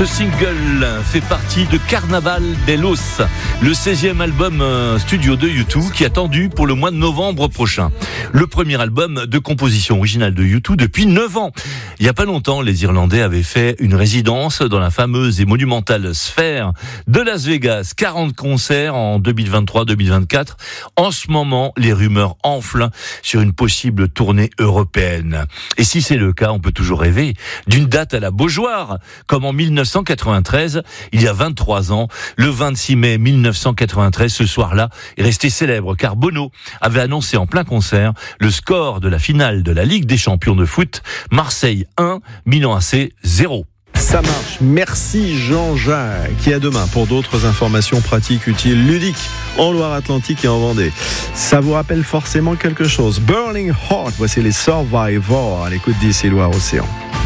Ce single fait partie de Carnaval de Los, le 16e album studio de U2 qui est attendu pour le mois de novembre prochain. Le premier album de composition originale de U2 depuis 9 ans. Il n'y a pas longtemps, les Irlandais avaient fait une résidence dans la fameuse et monumentale Sphere de Las Vegas. 40 concerts en 2023-2024. En ce moment, les rumeurs enflent sur une possible tournée européenne. Et si c'est le cas, on peut toujours rêver d'une date à la Beaujoire, comme en 1993, il y a 23 ans, le 26 mai 1993, ce soir-là est resté célèbre car Bono avait annoncé en plein concert le score de la finale de la Ligue des champions de foot, Marseille 1, Milan AC 0. Ça marche. Merci Jean-Jacques. Et à demain pour d'autres informations pratiques, utiles, ludiques en Loire-Atlantique et en Vendée. Ça vous rappelle forcément quelque chose. Burning Heart, voici les Survivors à l'écoute d'ici Loire-Océan.